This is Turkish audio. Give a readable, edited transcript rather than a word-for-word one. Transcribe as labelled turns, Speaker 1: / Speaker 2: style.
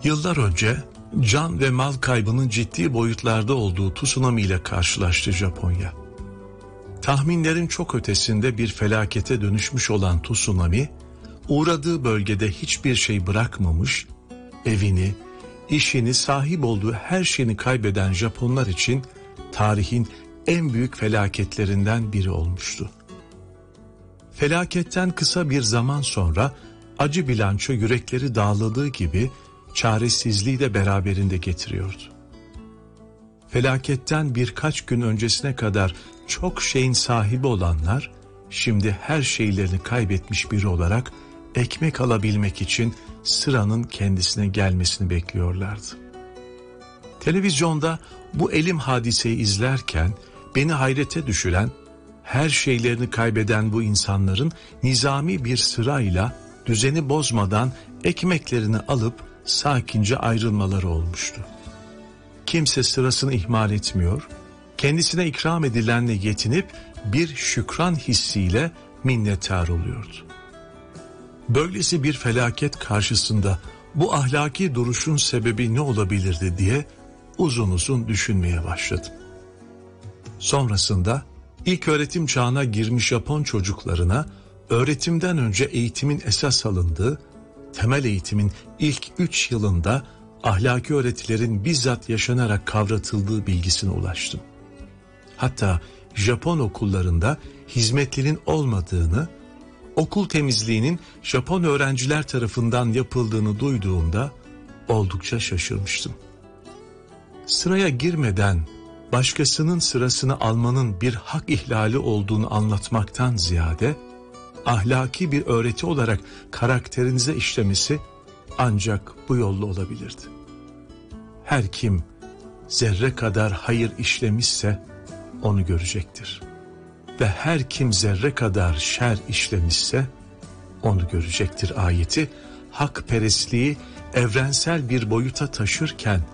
Speaker 1: Yıllar önce can ve mal kaybının ciddi boyutlarda olduğu tsunami ile karşılaştı Japonya. Tahminlerin çok ötesinde bir felakete dönüşmüş olan tsunami, uğradığı bölgede hiçbir şey bırakmamış, evini, işini, sahip olduğu her şeyini kaybeden Japonlar için tarihin en büyük felaketlerinden biri olmuştu. Felaketten kısa bir zaman sonra acı bilanço yürekleri dağladığı gibi çaresizliği de beraberinde getiriyordu. Felaketten birkaç gün öncesine kadar çok şeyin sahibi olanlar, şimdi her şeylerini kaybetmiş biri olarak ekmek alabilmek için sıranın kendisine gelmesini bekliyorlardı. Televizyonda bu elim hadiseyi izlerken beni hayrete düşüren, her şeylerini kaybeden bu insanların nizami bir sırayla düzeni bozmadan ekmeklerini alıp sakince ayrılmaları olmuştu. Kimse sırasını ihmal etmiyor, kendisine ikram edilenle yetinip bir şükran hissiyle minnettar oluyordu. Böylesi bir felaket karşısında bu ahlaki duruşun sebebi ne olabilirdi diye uzun uzun düşünmeye başladım. Sonrasında ilköğretim çağına girmiş Japon çocuklarına öğretimden önce eğitimin esas alındığı, temel eğitimin ilk 3 yılında ahlaki öğretilerin bizzat yaşanarak kavratıldığı bilgisine ulaştım. Hatta Japon okullarında hizmetlinin olmadığını, okul temizliğinin Japon öğrenciler tarafından yapıldığını duyduğumda oldukça şaşırmıştım. Sıraya girmeden başkasının sırasını almanın bir hak ihlali olduğunu anlatmaktan ziyade, ahlaki bir öğreti olarak karakterinize işlemesi ancak bu yolla olabilirdi. Her kim zerre kadar hayır işlemişse onu görecektir. Ve her kim zerre kadar şer işlemişse onu görecektir ayeti, hakperestliği evrensel bir boyuta taşırken